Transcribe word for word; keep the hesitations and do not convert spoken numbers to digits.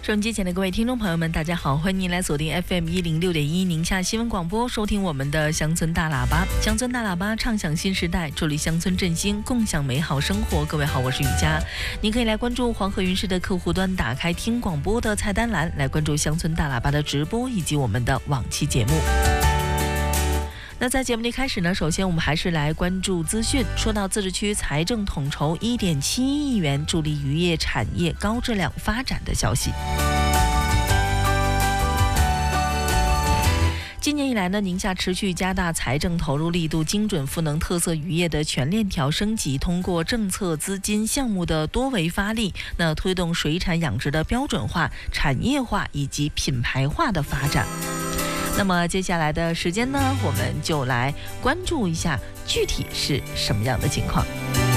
收音机前的各位听众朋友们，大家好，欢迎您来锁定 F M 一零六点一宁夏新闻广播，收听我们的乡村大喇叭。乡村大喇叭畅享新时代，助力乡村振兴，共享美好生活。各位好，我是雨佳。您可以来关注黄河云市的客户端，打开听广播的菜单栏，来关注乡村大喇叭的直播以及我们的往期节目。那在节目的开始呢，首先我们还是来关注资讯。说到自治区财政统筹 一点七亿元助力渔业产业高质量发展的消息。今年以来呢，宁夏持续加大财政投入力度，精准赋能特色渔业的全链条升级，通过政策、资金、项目的多维发力，那推动水产养殖的标准化、产业化以及品牌化的发展。那么接下来的时间呢，我们就来关注一下具体是什么样的情况。